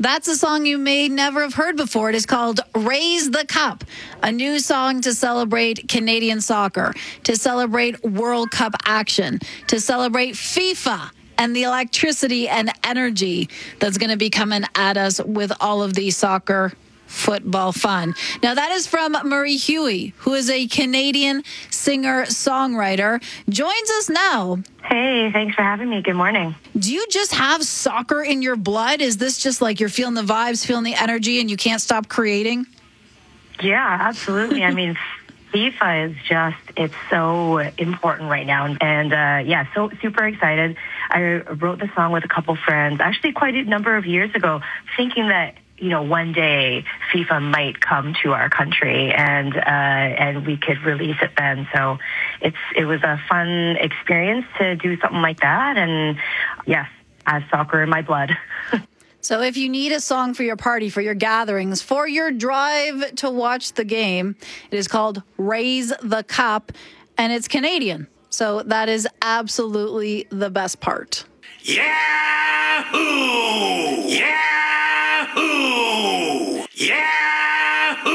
That's a song you may never have heard before. It is called Raise the Cup, a new song to celebrate Canadian soccer, to celebrate World Cup action, to celebrate FIFA and the electricity and energy that's going to be coming at us with all of the soccer football fun. Now, that is from Marie Huey, who is a Canadian singer-songwriter, joins us now. Hey, thanks for having me. Good morning. Do you just have soccer in your blood? Is this just like you're feeling the vibes, feeling the energy, and you can't stop creating? Yeah, absolutely. I mean, FIFA is it's so important right now. And so super excited. I wrote the song with a couple friends, actually quite a number of years ago, thinking that one day FIFA might come to our country and we could release it then. So it was a fun experience to do something like that. And yes, I have soccer in my blood. So if you need a song for your party, for your gatherings, for your drive to watch the game, it is called Raise the Cup, and it's Canadian. So that is absolutely the best part. Yahoo! Yahoo! Yahoo!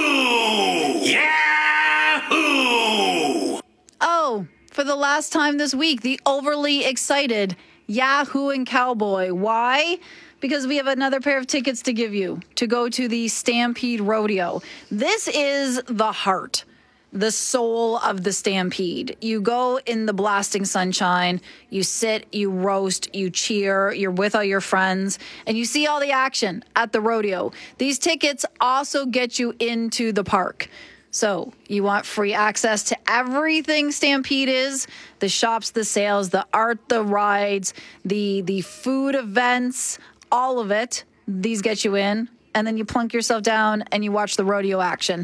Yahoo! Oh, for the last time this week, the overly excited Yahoo and Cowboy. Why? Because we have another pair of tickets to give you to go to the Stampede Rodeo. This is the heart, the soul of the Stampede. You go in the blasting sunshine, you sit, you roast, you cheer, you're with all your friends, and you see all the action at the rodeo. These tickets also get you into the park. So you want free access to everything Stampede is, the shops, the sales, the art, the rides, the food events, all of it. These get you in. And then you plunk yourself down and you watch the rodeo action.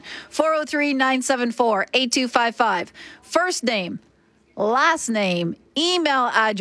403-974-8255. First name, last name, email address.